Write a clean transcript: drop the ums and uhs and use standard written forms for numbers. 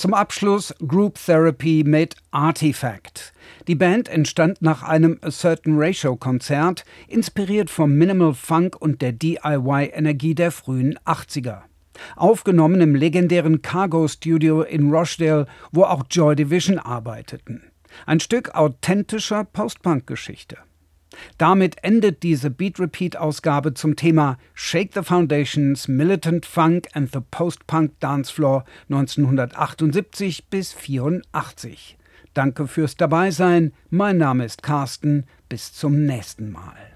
Zum Abschluss Group Therapy mit Artifact. Die Band entstand nach einem A Certain Ratio-Konzert, inspiriert vom Minimal Funk und der DIY-Energie der frühen 80er. Aufgenommen im legendären Cargo Studio in Rochdale, wo auch Joy Division arbeiteten. Ein Stück authentischer Post-Punk-Geschichte. Damit endet diese Beat-Repeat-Ausgabe zum Thema Shake the Foundations, Militant Funk and the Post-Punk Dance Floor 1978 bis 84. Danke fürs Dabeisein. Mein Name ist Carsten. Bis zum nächsten Mal.